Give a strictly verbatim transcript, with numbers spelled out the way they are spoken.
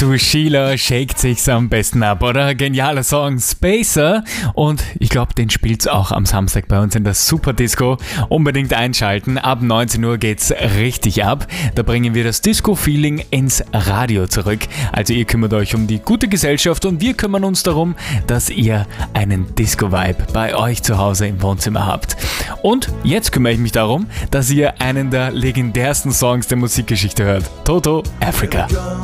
zu Sheila shakt sich's am besten ab, oder? Genialer Song, Spacer. Und ich glaube, den spielt's auch am Samstag bei uns in der Super Disco. Unbedingt einschalten. Ab neunzehn Uhr geht's richtig ab. Da bringen wir das Disco-Feeling ins Radio zurück. Also ihr kümmert euch um die gute Gesellschaft und wir kümmern uns darum, dass ihr einen Disco-Vibe bei euch zu Hause im Wohnzimmer habt. Und jetzt kümmere ich mich darum, dass ihr einen der legendärsten Songs der Musikgeschichte hört. Toto, Africa.